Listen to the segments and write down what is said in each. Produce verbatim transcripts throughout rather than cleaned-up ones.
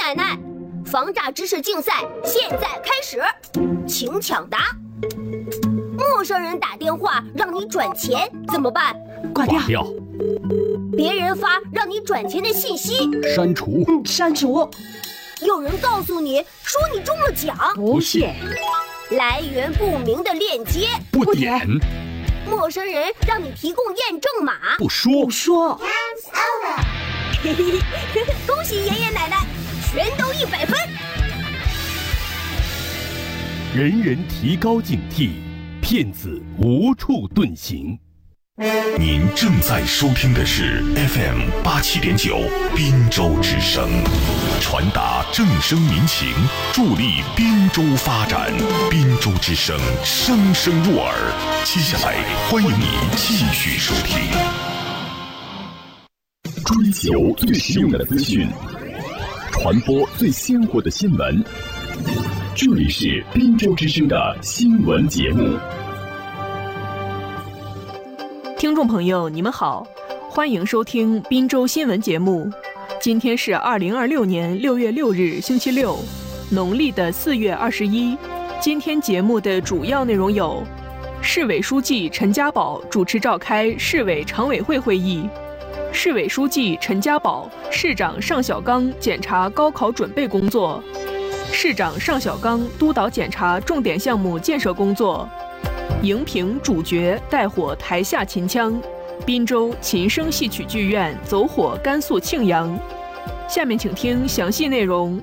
奶奶，防诈知识竞赛现在开始，请抢答。陌生人打电话让你转钱怎么办？ 挂掉。 挂掉。 别人发让你转钱的信息， 删除。 嗯，删除。 有人告诉你说你中了奖， 不信。 来源不明的链接， 不点。 陌生人让你提供验证码， 不说。 不说。 嘿嘿嘿，恭喜爷爷奶奶，全都一百分。 人人提高警惕，骗子无处遁形。 您正在收听的是 F M 八七点九滨州之声，传达正声民情，助力滨州发展。滨州之声，声声入耳。接下来，欢迎你继续收听。 追求最实用的资讯，传播最鲜活的新闻。这里是滨州之声的新闻节目。 听众朋友，你们好，欢迎收听滨州新闻节目。今天是二零二六年六月六日，星期六，农历的四月二十一。今天节目的主要内容有：市委书记陈家宝主持召开市委常委会会议，市委书记陈家宝、市长尚小刚检查高考准备工作，市长尚小刚督导检查重点项目建设工作。荧屏主角带火台下秦腔，滨州秦声戏曲剧院走火甘肃庆阳。下面请听详细内容。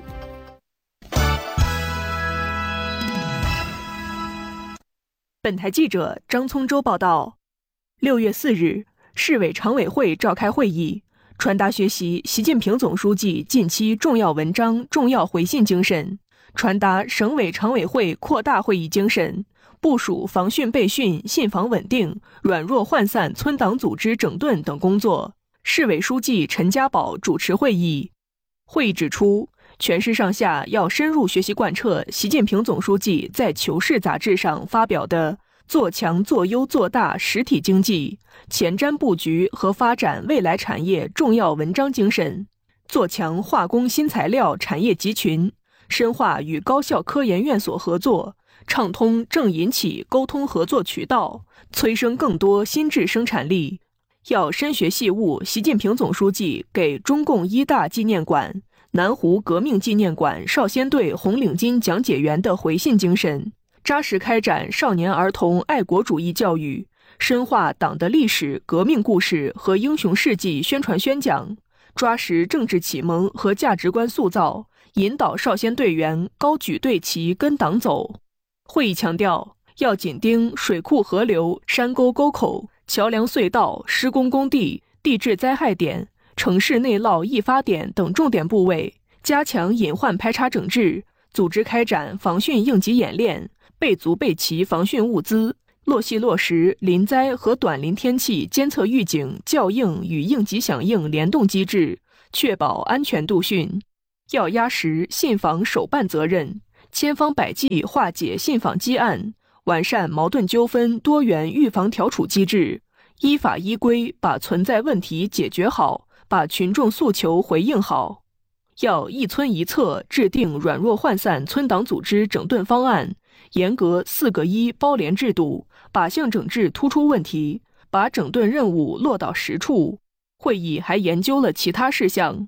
本台记者张聪洲报道，六月四日，市委常委会召开会议，传达学习习近平总书记近期重要文章、重要回信精神，传达省委常委会扩大会议精神，部署防汛备汛、信访稳定、软弱涣散村党组织整顿等工作。市委书记陈家宝主持会议。会议指出，全市上下要深入学习贯彻习近平总书记在《求是》杂志上发表的做强做优做大实体经济、前瞻布局和发展未来产业重要文章精神，做强化工新材料产业集群，深化与高校科研院所合作，畅通政银企沟通合作渠道，催生更多新质生产力。要深学细悟习近平总书记给中共一大纪念馆、南湖革命纪念馆少先队红领巾讲解员的回信精神，扎实开展少年儿童爱国主义教育，深化党的历史、革命故事和英雄事迹宣传宣讲，抓实政治启蒙和价值观塑造，引导少先队员高举队旗跟党走。会议强调，要紧盯水库河流、山沟沟口、桥梁隧道、施工工地、地质灾害点、城市内涝易发点等重点部位，加强隐患排查整治，组织开展防汛应急演练，备足备齐防汛物资，落细落实临灾和短临天气监测预警、校应与应急响应联动机制，确保安全度汛。要压实信访首办责任，千方百计化解信访积案，完善矛盾纠纷多元预防调处机制，依法依规把存在问题解决好，把群众诉求回应好。要一村一策制定软弱涣散村党组织整顿方案，严格四个一包联制度，靶向整治突出问题，把整顿任务落到实处。会议还研究了其他事项。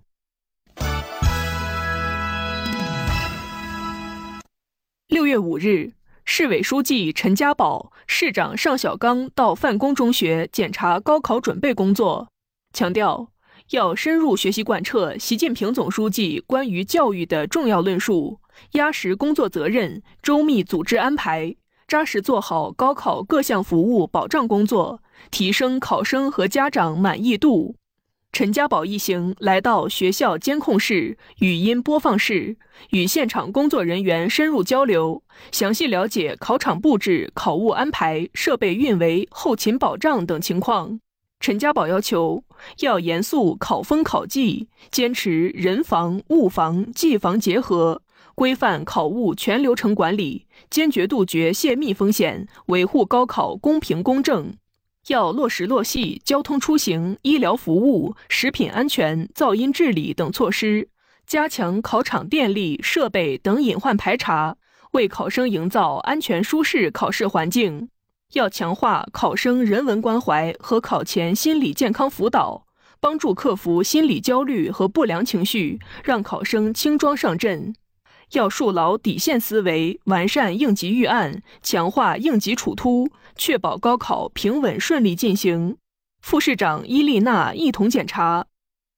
六月五日，市委书记陈家宝、市长尚小刚到范公中学检查高考准备工作，强调要深入学习贯彻习近平总书记关于教育的重要论述，压实工作责任，周密组织安排，扎实做好高考各项服务保障工作，提升考生和家长满意度。陈家宝一行来到学校监控室、语音播放室，与现场工作人员深入交流，详细了解考场布置、考务安排、设备运维、后勤保障等情况。陈家宝要求要严肃考风考纪，坚持人防、物防、技防结合，规范考务全流程管理，坚决杜绝泄密风险，维护高考公平公正。要落实落细交通出行、医疗服务、食品安全、噪音治理等措施， 加强考场电力、设备等隐患排查，为考生营造安全舒适考试环境。要强化考生人文关怀和考前心理健康辅导，帮助克服心理焦虑和不良情绪，让考生轻装上阵。要树牢底线思维，完善应急预案，强化应急处突，确保高考平稳顺利进行。副市长伊丽娜一同检查。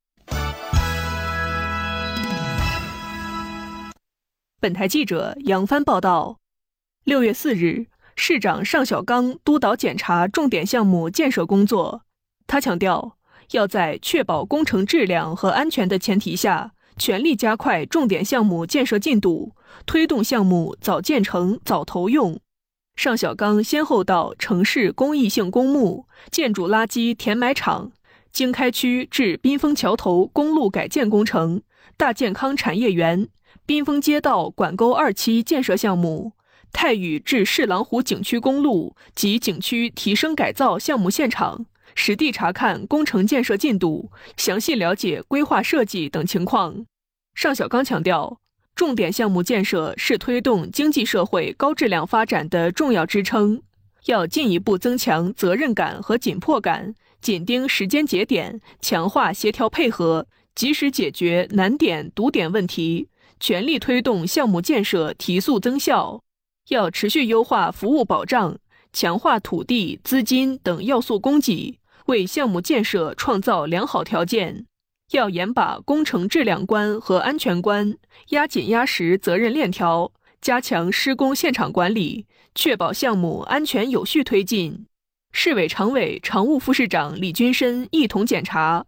本台记者杨帆报道，六月四日，市长尚小刚督导检查重点项目建设工作。他强调，要在确保工程质量和安全的前提下，全力加快重点项目建设进度，推动项目早建成、早投用。尚小刚先后到城市公益性公墓、建筑垃圾填埋场、经开区至滨丰桥头公路改建工程、大健康产业园、滨丰街道管沟二期建设项目、太宇至市郎湖景区公路及景区提升改造项目现场，实地查看工程建设进度，详细了解规划设计等情况。尚小刚强调，重点项目建设是推动经济社会高质量发展的重要支撑，要进一步增强责任感和紧迫感，紧盯时间节点，强化协调配合，及时解决难点堵点问题，全力推动项目建设提速增效。要持续优化服务保障，强化土地、资金等要素供给，为项目建设创造良好条件。要严把工程质量关和安全关，压紧压实责任链条，加强施工现场管理，确保项目安全有序推进。市委常委、常务副市长李军深一同检查。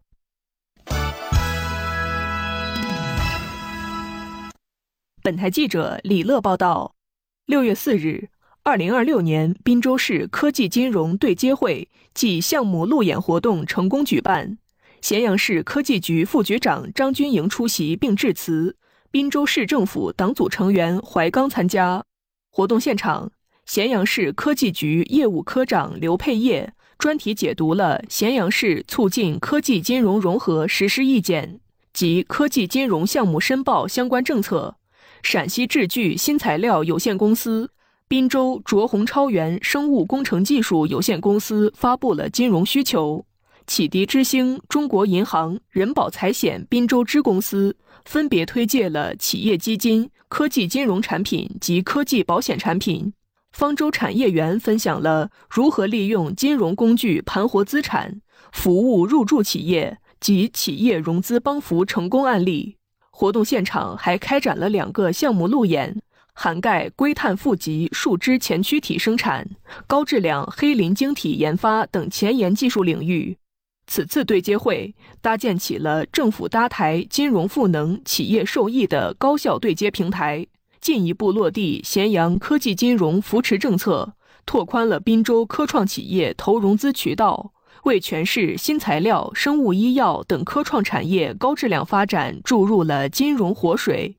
本台记者李乐报道，六月四日，二零二六年滨州市科技金融对接会暨项目路演活动成功举办。咸阳市科技局副局长张军营出席并致辞，滨州市政府党组成员怀刚参加。活动现场，咸阳市科技局业务科长刘佩业专题解读了咸阳市促进科技金融融合实施意见及科技金融项目申报相关政策。陕西智炬新材料有限公司、滨州卓宏超源生物工程技术有限公司发布了金融需求。启迪之星、中国银行、人保财险滨州支公司分别推介了企业基金、科技金融产品及科技保险产品。方舟产业园分享了如何利用金融工具盘活资产、服务入驻企业及企业融资帮扶成功案例。活动现场还开展了两个项目路演，涵盖硅碳负极树脂前驱体生产、高质量黑磷晶体研发等前沿技术领域。此次对接会搭建起了政府搭台金融赋能、企业受益的高效对接平台，进一步落地咸阳科技金融扶持政策，拓宽了滨州科创企业投融资渠道，为全市新材料、生物医药等科创产业高质量发展注入了金融活水。